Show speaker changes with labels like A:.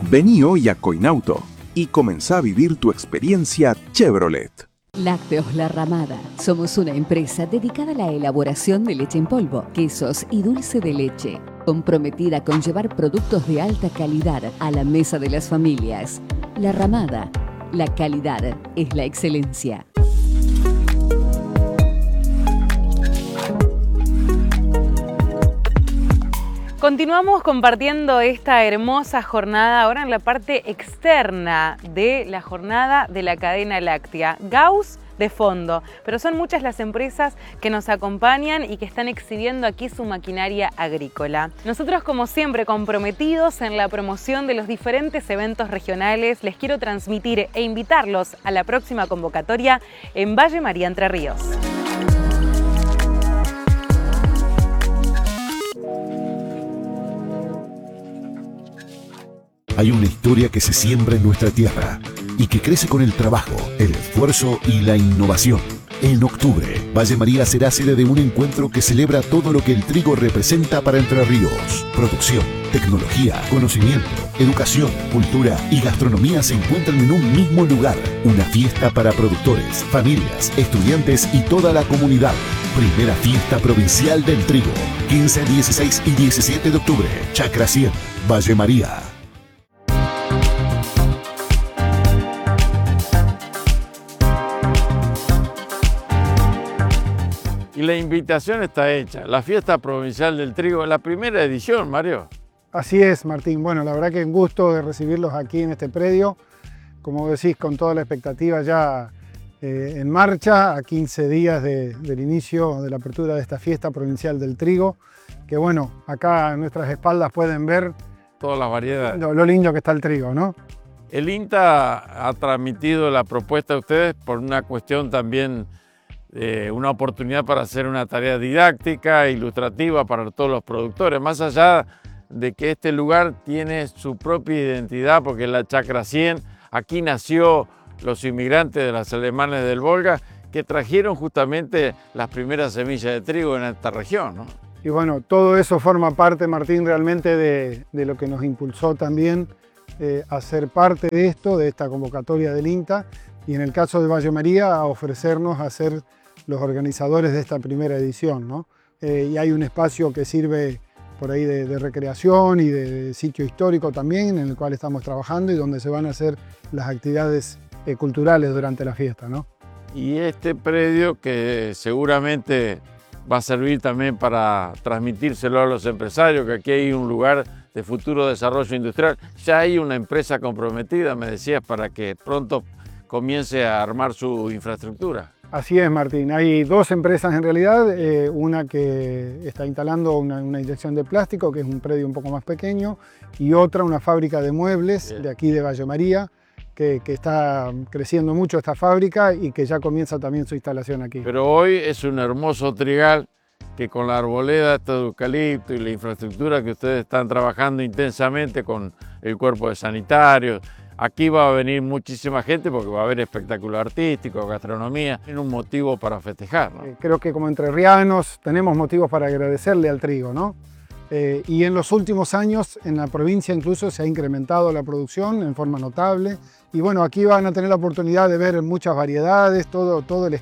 A: Vení hoy a Coinauto y comenzá a vivir tu experiencia Chevrolet.
B: Lácteos La Ramada. Somos una empresa dedicada a la elaboración de leche en polvo, quesos y dulce de leche, comprometida con llevar productos de alta calidad a la mesa de las familias. La Ramada. La calidad es la excelencia.
C: Continuamos compartiendo esta hermosa jornada ahora en la parte externa de la jornada de la cadena láctea. Gauss de fondo, pero son muchas las empresas que nos acompañan y que están exhibiendo aquí su maquinaria agrícola. Nosotros, como siempre, comprometidos en la promoción de los diferentes eventos regionales, les quiero transmitir e invitarlos a la próxima convocatoria en Valle María, Entre Ríos.
D: Hay una historia que se siembra en nuestra tierra y que crece con el trabajo, el esfuerzo y la innovación. En octubre, Valle María será sede de un encuentro que celebra todo lo que el trigo representa para Entre Ríos. Producción, tecnología, conocimiento, educación, cultura y gastronomía se encuentran en un mismo lugar. Una fiesta para productores, familias, estudiantes y toda la comunidad. Primera fiesta provincial del trigo. 15, 16 y 17 de octubre. Chacra 100, Valle María.
E: Y la invitación está hecha. La fiesta provincial del trigo, la primera edición, Mario.
F: Así es, Martín. Bueno, la verdad que un gusto de recibirlos aquí en este predio. Como decís, con toda la expectativa ya en marcha, a 15 días del inicio de la apertura de esta fiesta provincial del trigo. Que bueno, acá a nuestras espaldas pueden ver
E: todas las variedades.
F: Lo lindo que está el trigo, ¿no?
E: El INTA ha transmitido la propuesta a ustedes por una cuestión también, una oportunidad para hacer una tarea didáctica, ilustrativa para todos los productores, más allá de que este lugar tiene su propia identidad, porque es la Chacra 100, aquí nació los inmigrantes de los alemanes del Volga, que trajeron justamente las primeras semillas de trigo en esta región, ¿no?
F: Y bueno, todo eso forma parte, Martín, realmente de lo que nos impulsó también a ser parte de esto, de esta convocatoria del INTA, y en el caso de Valle María, a ofrecernos a ser los organizadores de esta primera edición, ¿no? Y hay un espacio que sirve por ahí de recreación y de sitio histórico también, en el cual estamos trabajando y donde se van a hacer las actividades culturales durante la fiesta, ¿no?
E: Y este predio que seguramente va a servir también para transmitírselo a los empresarios, que aquí hay un lugar de futuro desarrollo industrial. Ya hay una empresa comprometida, me decías, para que pronto comience a armar su infraestructura.
F: Así es, Martín. Hay dos empresas en realidad, una que está instalando una inyección de plástico, que es un predio un poco más pequeño, y otra, una fábrica de muebles de aquí de Valle María, que está creciendo mucho esta fábrica y que ya comienza también su instalación aquí.
E: Pero hoy es un hermoso trigal que con la arboleda, este eucalipto y la infraestructura que ustedes están trabajando intensamente con el cuerpo de sanitarios, aquí va a venir muchísima gente porque va a haber espectáculo artístico, gastronomía, es un motivo para festejar, ¿no?
F: Creo que como entrerrianos tenemos motivos para agradecerle al trigo, ¿no? Y en los últimos años en la provincia incluso se ha incrementado la producción en forma notable. Y bueno, aquí van a tener la oportunidad de ver muchas variedades, todo el